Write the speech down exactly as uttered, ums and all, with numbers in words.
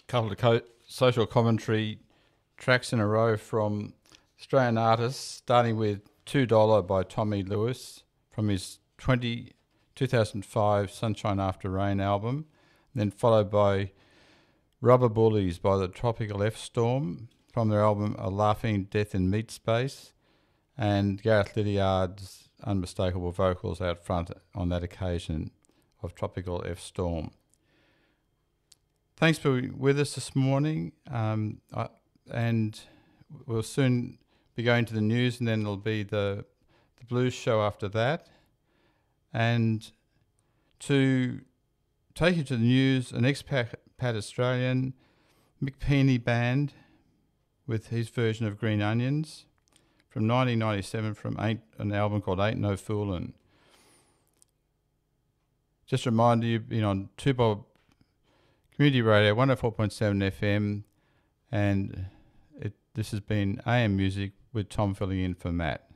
couple of co- social commentary tracks in a row from Australian artists, starting with two dollar by Tommy Lewis from his twenty, two thousand five Sunshine After Rain album, then followed by Rubber Bullies by the Tropical F Storm from their album A Laughing Death in Meat Space, and Gareth Lydiard's unmistakable vocals out front on that occasion of Tropical F Storm. Thanks for being with us this morning, um, I, and we'll soon be going to the news, and then there'll be the, the blues show after that. And to take you to the news, an expat Australian, Mick Peeney Band, with his version of Green Onions from nineteen ninety-seven from Ain't, an album called Ain't No Foolin'. Just a reminder, you've been on two Bob Community Radio, one oh four point seven F M, and it, this has been A M Music with Tom filling in for Matt.